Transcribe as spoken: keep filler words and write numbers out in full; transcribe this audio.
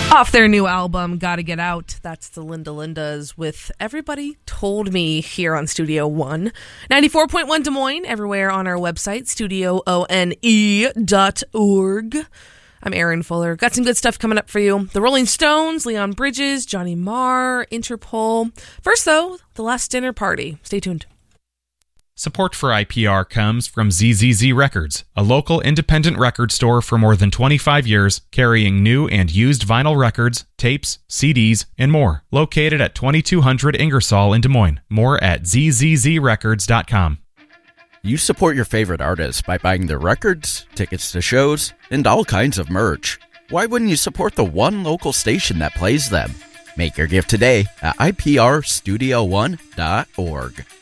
Off their new album, Gotta Get Out. That's the Linda Lindas with Everybody Told Me here on Studio One. ninety-four point one Des Moines, everywhere on our website, studio one dot org. I'm Erin Fuller. Got some good stuff coming up for you. The Rolling Stones, Leon Bridges, Johnny Marr, Interpol. First, though, The Last Dinner Party. Stay tuned. Support for I P R comes from Z Z Z Records, a local independent record store for more than twenty-five years, carrying new and used vinyl records, tapes, C Ds, and more. Located at twenty-two hundred Ingersoll in Des Moines. More at z z z records dot com. You support your favorite artists by buying their records, tickets to shows, and all kinds of merch. Why wouldn't you support the one local station that plays them? Make your gift today at I P R studio one dot org.